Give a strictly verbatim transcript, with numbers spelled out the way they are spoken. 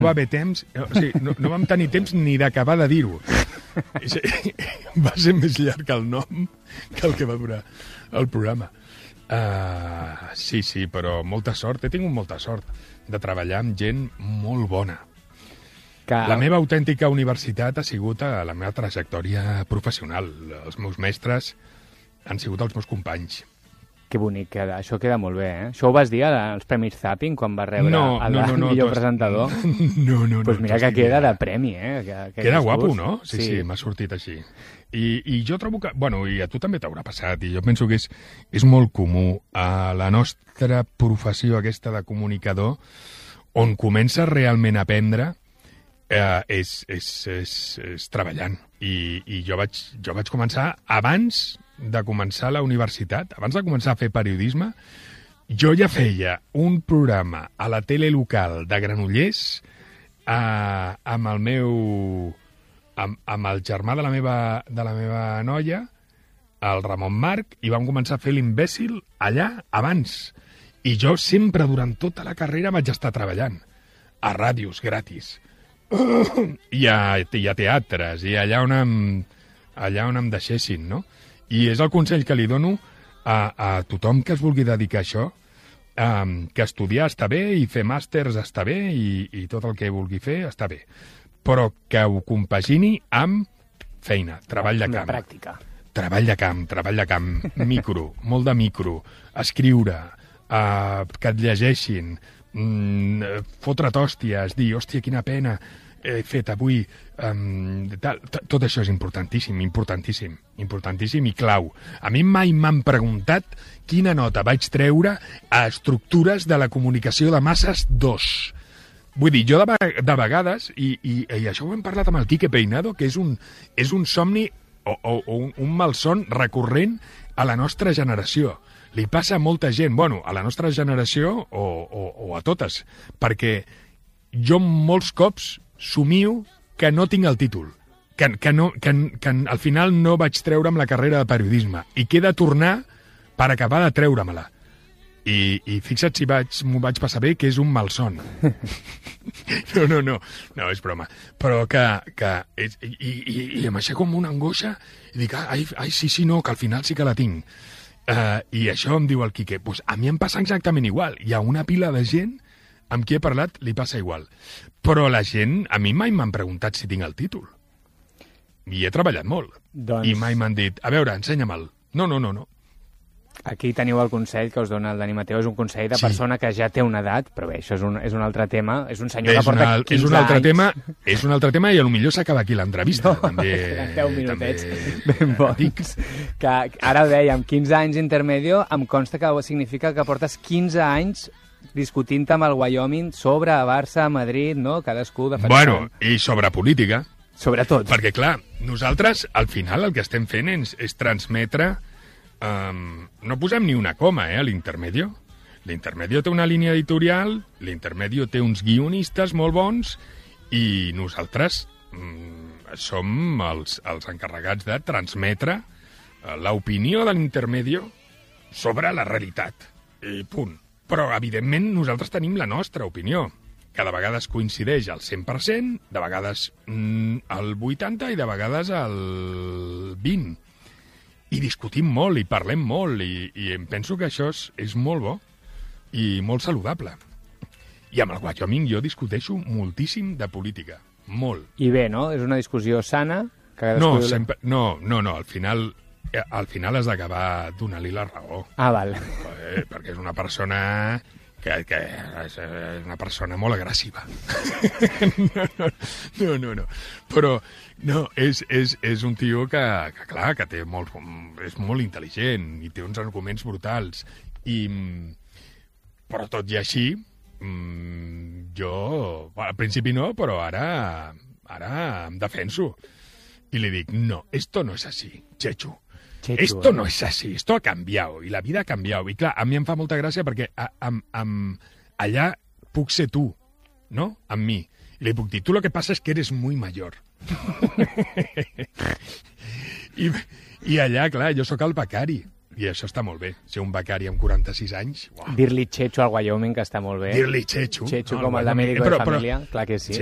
va haver temps, o sigui, no, no vam tenir temps ni d'acabar de dir-ho. Va ser més llarg el nom que el que va durar el programa. Uh, sí, sí, però molta sort, he tingut molta sort de treballar amb gent molt bona. Que... La meva autèntica universitat ha sigut a la meva trajectòria professional. Els meus mestres han sigut els meus companys. Que bonic, que això queda molt bé, eh? Això ho vas dir als Premis Zapping, quan vas rebre no, el no, no, no, millor has... presentador? No, no, no. Pues mira que queda de premi, eh? Que, que queda discurs. Guapo, no? Sí, sí, sí m'ha sortit així. I, I jo trobo que... Bueno, i a tu també t'haurà passat, i jo penso que és, és molt comú a la nostra professió aquesta de comunicador, on comença realment a aprendre eh, és, és, és, és treballant. I, i jo, vaig, jo vaig començar abans de començar la universitat, abans de començar a fer periodisme, jo ja feia un programa a la tele local de Granollers eh, amb el meu... amb, amb el germà de la meva, de la meva noia, el Ramon Marc, i vam començar a fer l'imbècil allà abans. I jo sempre, durant tota la carrera, vaig estar treballant a ràdios gratis. I a, i a teatres, i allà on em, allà on em deixessin, no? I és el consell que li dono a, a tothom que es vulgui dedicar a això, um, que estudiar està bé i fer màsters està bé i, i tot el que vulgui fer està bé, però que ho compagini amb feina, treball de camp. Pràctica. Treball de camp, treball de camp, micro, molt de micro, escriure, uh, que et llegeixin, mm, fotre't hòsties, dir, hòstia, quina pena he fet avui, um, tal, tot això és importantíssim, importantíssim, importantíssim i clau. A mi mai m'han preguntat quina nota vaig treure a estructures de la comunicació de masses dos. Vull dir, jo de, de vegades, i, i, i això ho hem parlat amb el Quique Peinado, que és un, és un somni o, o, o un, un malson recurrent a la nostra generació. Li passa a molta gent, bueno, a la nostra generació o, o, o a totes, perquè jo molts cops somio que no tinc el títol, que, que, no, que, que al final no vaig treure amb la carrera de periodisme i que he de tornar per acabar de treure-me-la. I, i fixa't si vaig, m'ho vaig passar bé, que és un malson. No, no, no, no, és broma. Però que... que és, i, i, I em aixeco com una angoixa i dic, ai, ai, sí, sí, no, que al final sí que la tinc. Uh, I això em diu el Quique, pues a mi em passa exactament igual. Hi ha una pila de gent amb qui he parlat li passa igual. Però la gent, a mi mai m'han preguntat si tinc el títol. I he treballat molt. Doncs... I mai m'han dit, a veure, ensenya-me'l. No, no, no, no. Aquí teniu el consell que us dona el Dani Mateo, és un consell de sí. persona que ja té una edat, però bé, això és un, és un altre tema, és un senyor és que porta una, quinze és un altre anys. Tema, és un altre tema i potser s'acaba aquí l'entrevista. No, també, deu minutets també, ben bons. Que ara dèiem, quinze anys intermedio, em consta que significa que portes quinze anys discutint amb el Wyoming sobre Barça, Madrid, no? Cadascú defensant... Bueno, i sobre política. Sobretot. Perquè, clar, nosaltres, al final, el que estem fent és, és transmetre... Um, no posem ni una coma, eh, a l'intermedio. L'intermedio té una línia editorial, l'intermedio té uns guionistes molt bons i nosaltres mm, som els, els encarregats de transmetre uh, l'opinió de l'intermedio sobre la realitat. I punt. Però, evidentment, nosaltres tenim la nostra opinió, que de vegades coincideix al cent per cent, de vegades mm, al vuitanta per cent i de vegades al vint per cent. I discutim molt, i parlem molt, i, i em penso que això és, és molt bo i molt saludable. I amb el Wyoming jo discuteixo moltíssim de política, molt. I bé, no? És una discussió sana? Que no, sempre, no, no, no, al final, al final has d'acabar donant-li la raó. Ah, val. Eh, perquè és una persona... que, que és una persona molt agressiva. No, no, no, no, no. Però no, és, és, és un tio que, que clar, que té molt, és molt intel·ligent i té uns arguments brutals. I, però tot i així, jo, al principi no, però ara, ara em defenso. I li dic, no, esto no es así, Chechu. Chechu, esto eh? no es así, esto ha cambiado, y la vida ha cambiado. I clar, a mi em fa molta gràcia perquè a, a, a, allà puc ser tu, no? Amb mi. I li puc dir, tu lo que pasa es que eres muy mayor. I, I allà, clar, jo sóc el becari. I això està molt bé. Ser un becari amb quaranta-sis anys... Uau. Dir-li Checho al Wyoming, que està molt bé. Dir-li Checho. Checho no, com el de Médico de Família, clar que sí.